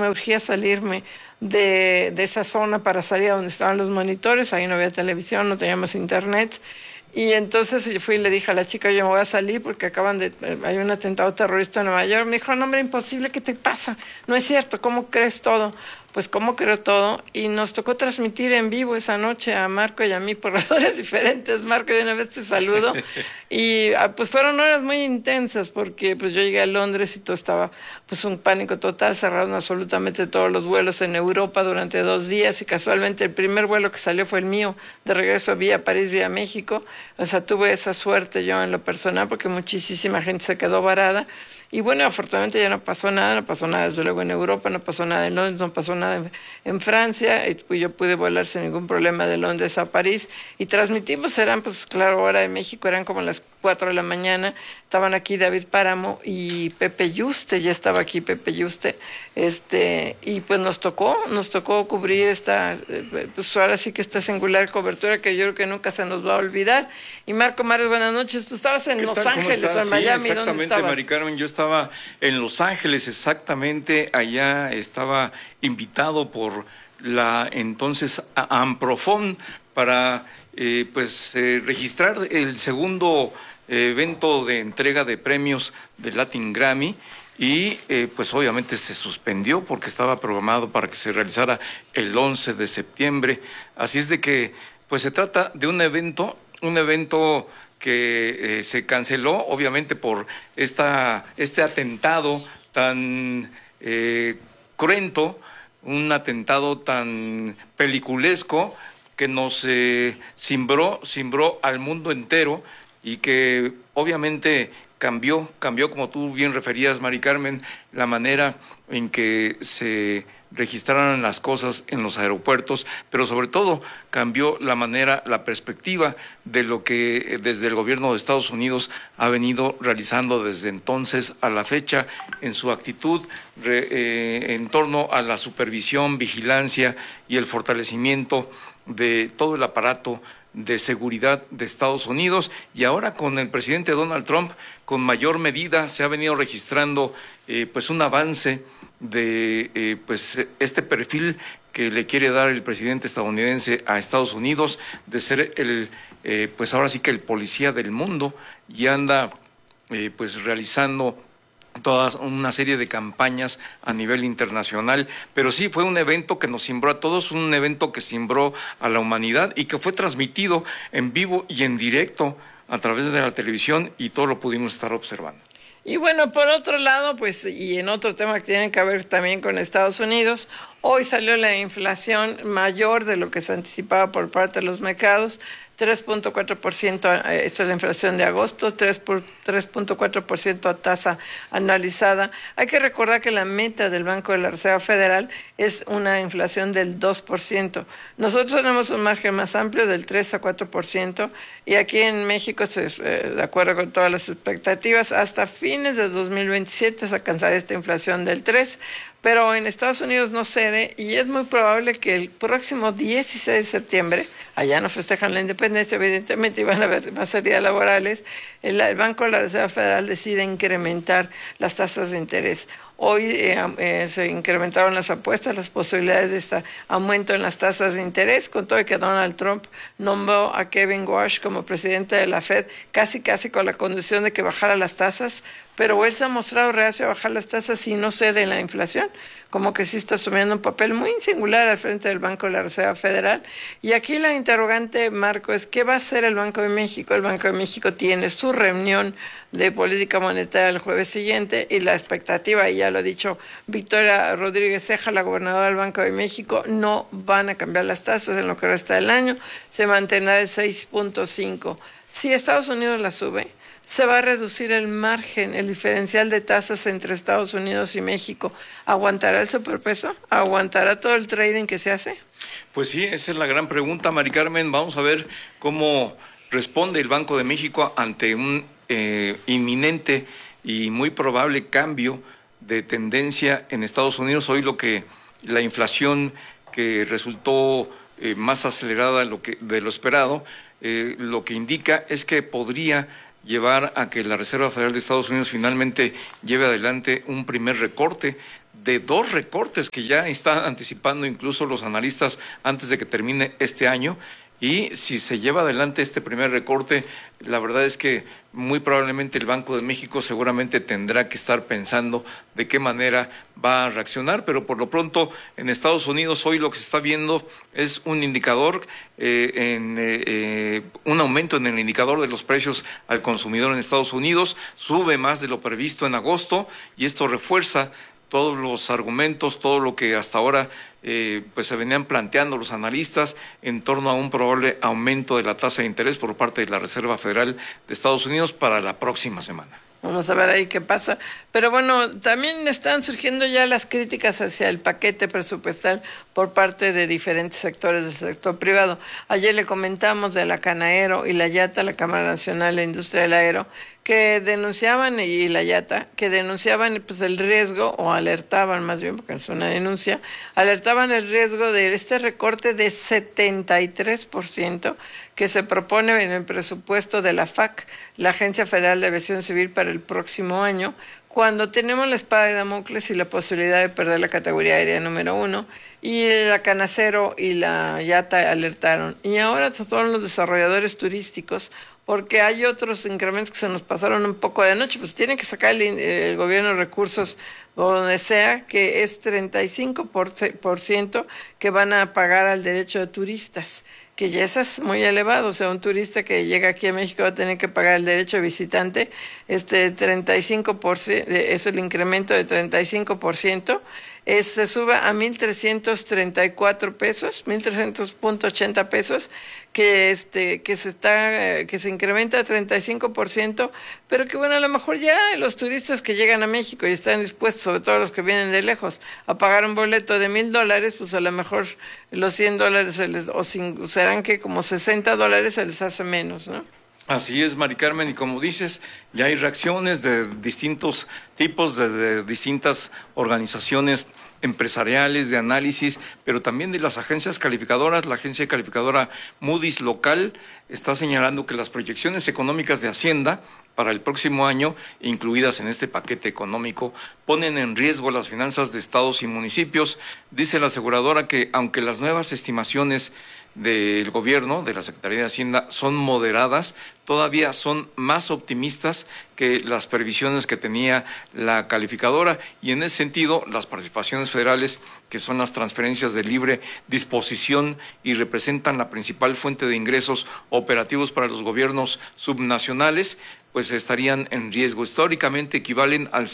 me urgía salirme de esa zona para salir a donde estaban los monitores. Ahí no había televisión, no teníamos internet. Y entonces yo fui y le dije a la chica, yo me voy a salir porque hay un atentado terrorista en Nueva York. Me dijo, no, hombre, imposible, ¿qué te pasa? No es cierto, ¿cómo crees todo? Pues cómo creo todo. Y nos tocó transmitir en vivo esa noche a Marco y a mí por razones diferentes. Marco, de una vez te saludo. Y pues fueron horas muy intensas porque pues yo llegué a Londres y todo estaba pues un pánico total, cerraron absolutamente todos los vuelos en Europa durante 2 días y casualmente el primer vuelo que salió fue el mío, de regreso vía París, vía México. O sea, tuve esa suerte yo en lo personal porque muchísima gente se quedó varada. Y bueno, afortunadamente ya no pasó nada desde luego en Europa, no pasó nada en Londres, no pasó nada en Francia, y pues yo pude volar sin ningún problema de Londres a París, y transmitimos, eran pues claro, hora de México, eran como las 4 de la mañana, estaban aquí David Páramo y Pepe Yuste, ya estaba aquí Pepe Yuste, y pues nos tocó cubrir pues ahora sí que esta singular cobertura que yo creo que nunca se nos va a olvidar. Y Marco Mares, buenas noches, tú estabas en Los Ángeles o en Miami, sí, ¿dónde estabas? Mari Carmen, yo estaba en Los Ángeles, exactamente, allá estaba invitado por la entonces Amprofon para registrar el segundo evento de entrega de premios de Latin Grammy y pues obviamente se suspendió porque estaba programado para que se realizara el 11 de septiembre. Así es de que pues se trata de un evento que se canceló obviamente por este atentado tan cruento, un atentado tan peliculesco que nos cimbró al mundo entero y que obviamente cambió, como tú bien referías, Mari Carmen, la manera en que se registraron las cosas en los aeropuertos, pero sobre todo cambió la perspectiva de lo que desde el gobierno de Estados Unidos ha venido realizando desde entonces a la fecha en su actitud en torno a la supervisión, vigilancia y el fortalecimiento de todo el aparato de seguridad de Estados Unidos. Y ahora con el presidente Donald Trump, con mayor medida se ha venido registrando pues un avance de este perfil que le quiere dar el presidente estadounidense a Estados Unidos de ser pues ahora sí que el policía del mundo, y anda pues realizando toda una serie de campañas a nivel internacional. Pero sí, fue un evento que nos cimbró a todos, un evento que cimbró a la humanidad y que fue transmitido en vivo y en directo a través de la televisión y todo lo pudimos estar observando. Y bueno, por otro lado, pues, y en otro tema que tiene que ver también con Estados Unidos, hoy salió la inflación mayor de lo que se anticipaba por parte de los mercados, 3.4%, esta es la inflación de agosto, 3.4% a tasa anualizada. Hay que recordar que la meta del Banco de la Reserva Federal es una inflación del 2%. Nosotros tenemos un margen más amplio del 3 a 4%, y aquí en México, de acuerdo con todas las expectativas, hasta fines de 2027 se alcanzará esta inflación del 3%. Pero en Estados Unidos no cede y es muy probable que el próximo 16 de septiembre, allá no festejan la independencia, evidentemente, y van a haber más días laborales, el Banco de la Reserva Federal decide incrementar las tasas de interés. Hoy se incrementaron las apuestas, las posibilidades de este aumento en las tasas de interés, con todo y que Donald Trump nombró a Kevin Warsh como presidente de la Fed, casi con la condición de que bajara las tasas, pero él se ha mostrado reacio a bajar las tasas y no cede en la inflación, como que sí está asumiendo un papel muy singular al frente del Banco de la Reserva Federal. Y aquí la interrogante, Marco, es ¿qué va a hacer el Banco de México? El Banco de México tiene su reunión de política monetaria el jueves siguiente y la expectativa, y ya lo ha dicho Victoria Rodríguez Ceja, la gobernadora del Banco de México, no van a cambiar las tasas en lo que resta del año, se mantendrá el 6.5. Si Estados Unidos la sube, se va a reducir el margen, el diferencial de tasas entre Estados Unidos y México. ¿Aguantará el superpeso? ¿Aguantará todo el trading que se hace? Pues sí, esa es la gran pregunta, Mari Carmen. Vamos a ver cómo responde el Banco de México ante un inminente y muy probable cambio de tendencia en Estados Unidos. Hoy la inflación que resultó más acelerada de lo esperado, lo que indica es que podría llevar a que la Reserva Federal de Estados Unidos finalmente lleve adelante un primer recorte de 2 recortes que ya están anticipando incluso los analistas antes de que termine este año. Y si se lleva adelante este primer recorte, la verdad es que muy probablemente el Banco de México seguramente tendrá que estar pensando de qué manera va a reaccionar, pero por lo pronto en Estados Unidos hoy lo que se está viendo es un indicador, un aumento en el indicador de los precios al consumidor en Estados Unidos, sube más de lo previsto en agosto y esto refuerza todos los argumentos, todo lo que hasta ahora pues se venían planteando los analistas en torno a un probable aumento de la tasa de interés por parte de la Reserva Federal de Estados Unidos para la próxima semana. Vamos a ver ahí qué pasa. Pero bueno, también están surgiendo ya las críticas hacia el paquete presupuestal por parte de diferentes sectores del sector privado. Ayer le comentamos de la Canaero y la IATA, la Cámara Nacional de Industria del Aero, que denunciaban, y la IATA, que denunciaban pues el riesgo, o alertaban más bien, porque es una denuncia, alertaban el riesgo de este recorte de 73% que se propone en el presupuesto de la FAC, la Agencia Federal de Aviación Civil, para el próximo año, cuando tenemos la espada de Damocles y la posibilidad de perder la categoría aérea número 1, y la Canacero y la IATA alertaron. Y ahora son los desarrolladores turísticos, porque hay otros incrementos que se nos pasaron un poco de noche, pues tiene que sacar el gobierno recursos donde sea, que es 35% que van a pagar al derecho de turistas, que ya eso es muy elevado. O sea, un turista que llega aquí a México va a tener que pagar el derecho de visitante, 35%, es el incremento de 35%, se sube a 1,334 pesos, 1,300.80 pesos, que se incrementa a 35%, pero que bueno, a lo mejor ya los turistas que llegan a México y están dispuestos, sobre todo los que vienen de lejos, a pagar un boleto de $1,000, pues a lo mejor los $100 serán que como $60 se les hace menos, ¿no? Así es, Mari Carmen, y como dices, ya hay reacciones de distintos tipos, de distintas organizaciones empresariales, de análisis, pero también de las agencias calificadoras. La agencia calificadora Moody's local está señalando que las proyecciones económicas de Hacienda para el próximo año, incluidas en este paquete económico, ponen en riesgo las finanzas de estados y municipios. Dice la aseguradora que aunque las nuevas estimaciones del gobierno, de la Secretaría de Hacienda, son moderadas, todavía son más optimistas que las previsiones que tenía la calificadora, y en ese sentido las participaciones federales, que son las transferencias de libre disposición y representan la principal fuente de ingresos operativos para los gobiernos subnacionales, pues estarían en riesgo. Históricamente equivalen al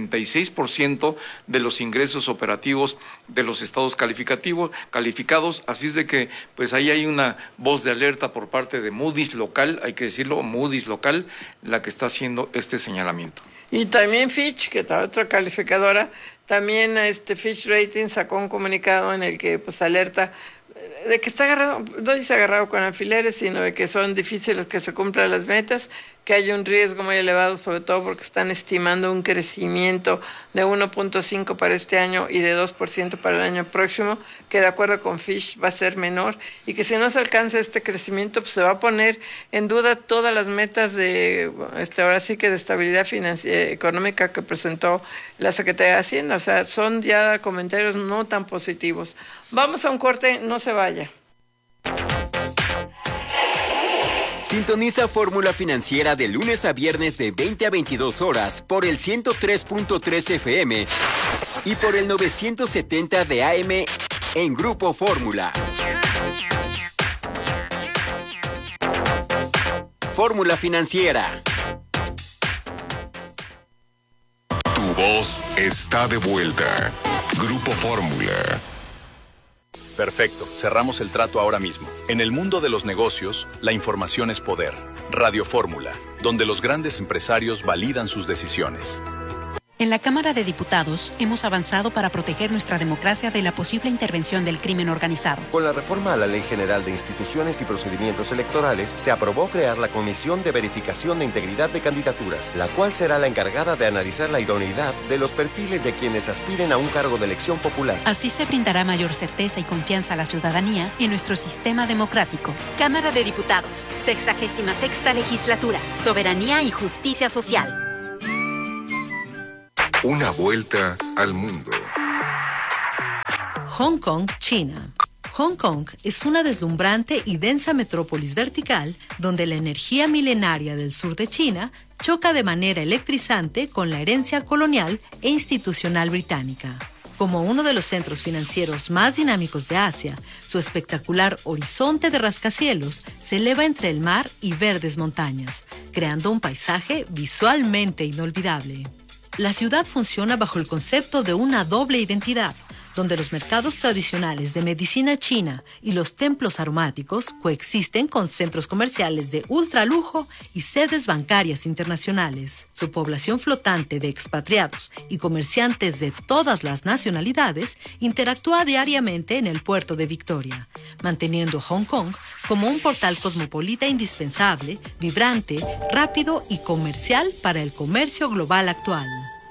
76% de los ingresos operativos de los estados calificados, así es de que pues ahí hay una voz de alerta por parte de Moody's local, hay que decirlo, Moody's local, la que está haciendo este señalamiento. Y también Fitch, que está otra calificadora, también Fitch Ratings sacó un comunicado en el que pues alerta de que está agarrado, no dice agarrado con alfileres, sino de que son difíciles que se cumplan las metas, que hay un riesgo muy elevado, sobre todo porque están estimando un crecimiento de 1.5 para este año y de 2% para el año próximo, que de acuerdo con Fitch va a ser menor, y que si no se alcanza este crecimiento, pues se va a poner en duda todas las metas de, ahora sí que de estabilidad económica que presentó la Secretaría de Hacienda. O sea, son ya comentarios no tan positivos. Vamos a un corte, no se vaya. Sintoniza Fórmula Financiera de lunes a viernes de 20 a 22 horas por el 103.3 FM y por el 970 de AM en Grupo Fórmula. Fórmula Financiera. Tu voz está de vuelta. Grupo Fórmula. Perfecto, cerramos el trato ahora mismo. En el mundo de los negocios, la información es poder. Radio Fórmula, donde los grandes empresarios validan sus decisiones. En la Cámara de Diputados hemos avanzado para proteger nuestra democracia de la posible intervención del crimen organizado. Con la reforma a la Ley General de Instituciones y Procedimientos Electorales, se aprobó crear la Comisión de Verificación de Integridad de Candidaturas, la cual será la encargada de analizar la idoneidad de los perfiles de quienes aspiren a un cargo de elección popular. Así se brindará mayor certeza y confianza a la ciudadanía en nuestro sistema democrático. Cámara de Diputados, 66ª Legislatura, Soberanía y Justicia Social. Una vuelta al mundo. Hong Kong, China. Hong Kong es una deslumbrante y densa metrópolis vertical donde la energía milenaria del sur de China choca de manera electrizante con la herencia colonial e institucional británica. Como uno de los centros financieros más dinámicos de Asia, su espectacular horizonte de rascacielos se eleva entre el mar y verdes montañas, creando un paisaje visualmente inolvidable. La ciudad funciona bajo el concepto de una doble identidad, donde los mercados tradicionales de medicina china y los templos aromáticos coexisten con centros comerciales de ultralujo y sedes bancarias internacionales. Su población flotante de expatriados y comerciantes de todas las nacionalidades interactúa diariamente en el puerto de Victoria, manteniendo Hong Kong como un portal cosmopolita indispensable, vibrante, rápido y comercial para el comercio global actual.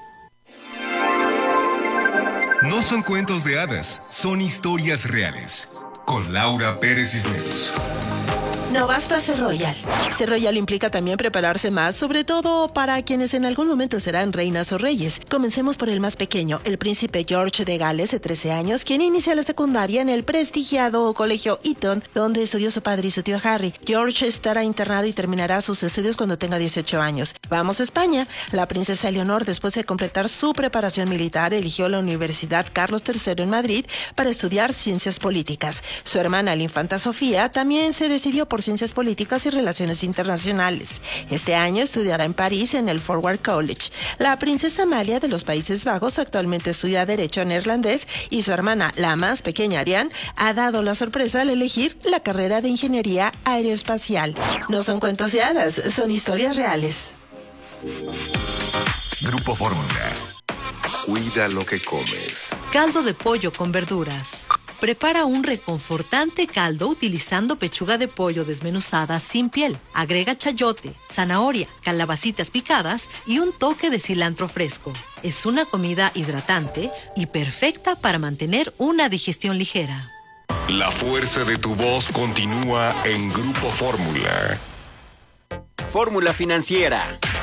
No son cuentos de hadas, son historias reales. Con Laura Pérez Cisneros. No basta ser royal. Ser royal implica también prepararse más, sobre todo para quienes en algún momento serán reinas o reyes. Comencemos por el más pequeño, el príncipe George de Gales, de 13 años, quien inicia la secundaria en el prestigiado colegio Eton, donde estudió su padre y su tío Harry. George estará internado y terminará sus estudios cuando tenga 18 años. Vamos a España. La princesa Leonor, después de completar su preparación militar, eligió la Universidad Carlos III en Madrid para estudiar ciencias políticas. Su hermana, la infanta Sofía, también se decidió por Ciencias Políticas y Relaciones Internacionales. Este año estudiará en París en el Forward College. La princesa Amalia de los Países Bajos actualmente estudia Derecho neerlandés y su hermana, la más pequeña Ariane, ha dado la sorpresa al elegir la carrera de Ingeniería Aeroespacial. No son cuentos de hadas, son historias reales. Grupo Fórmula. Cuida lo que comes. Caldo de pollo con verduras. Prepara un reconfortante caldo utilizando pechuga de pollo desmenuzada sin piel. Agrega chayote, zanahoria, calabacitas picadas y un toque de cilantro fresco. Es una comida hidratante y perfecta para mantener una digestión ligera. La fuerza de tu voz continúa en Grupo Fórmula. Fórmula Financiera.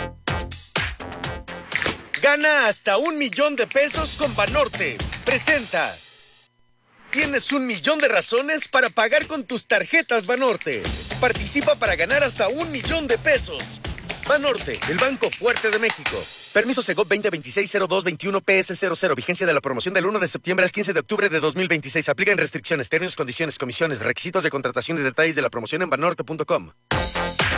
Gana hasta $1,000,000 con Banorte. Presenta. Tienes 1,000,000 de razones para pagar con tus tarjetas Banorte. Participa para ganar hasta $1,000,000. Banorte, el banco fuerte de México. Permiso Segov 2026-0221 PS00. Vigencia de la promoción del 1 de septiembre al 15 de octubre de 2026. Aplican restricciones, términos, condiciones, comisiones, requisitos de contratación y detalles de la promoción en banorte.com.